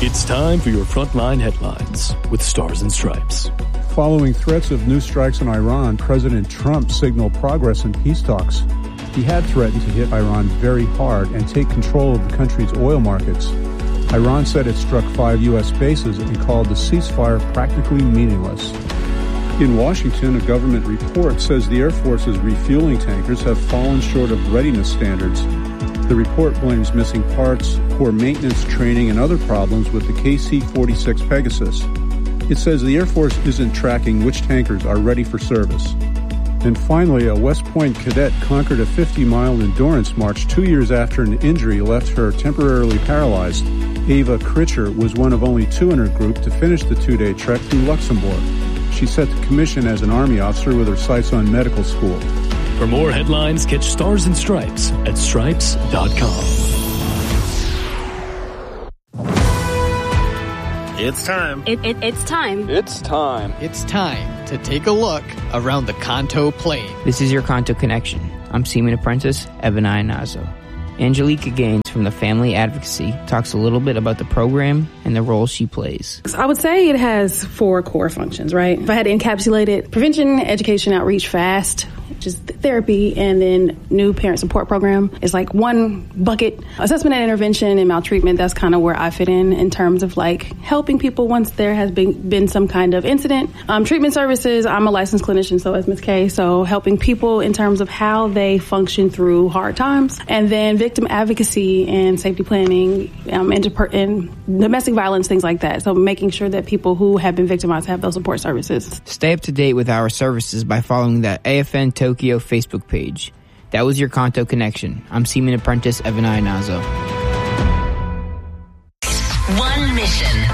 It's time for your Frontline Headlines with Stars and Stripes. Following threats of new strikes in Iran, President Trump signaled progress in peace talks. He had threatened to hit Iran very hard and take control of the country's oil markets. Iran said it struck 5 U.S. bases and called the ceasefire practically meaningless. In Washington, a government report says the Air Force's refueling tankers have fallen short of readiness standards. The report blames missing parts, poor maintenance, training, and other problems with the KC-46 Pegasus. It says the Air Force isn't tracking which tankers are ready for service. And finally, a West Point cadet conquered a 50-mile endurance march 2 years after an injury left her temporarily paralyzed. Ava Critcher was one of only two in her group to finish the two-day trek through Luxembourg. She's set to commission as an Army officer with her sights on medical school. For more headlines, catch Stars and Stripes at stripes.com. It's time. It's time. It's time. It's time to take a look around the Kanto Plain. This is your Kanto Connection. I'm Seaman Apprentice Evan Ionazo. Angelica Gaines from the Family Advocacy talks a little bit about the program and the role she plays. I would say it has 4 core functions, right? If I had to encapsulate it, prevention, education, outreach, FAST, which is therapy, and then new parent support program is like one bucket. Assessment and intervention and maltreatment, that's kind of where I fit in terms of like helping people once there has been some kind of incident. Treatment services, I'm a licensed clinician, so is Ms. K, so helping people in terms of how they function through hard times. And then victim advocacy and safety planning, and domestic violence, things like that. So making sure that people who have been victimized have those support services. Stay up to date with our services by following the AFN Tokyo Facebook page. That was your Kanto Connection. I'm Seaman Apprentice Evan Ionazo. One mission.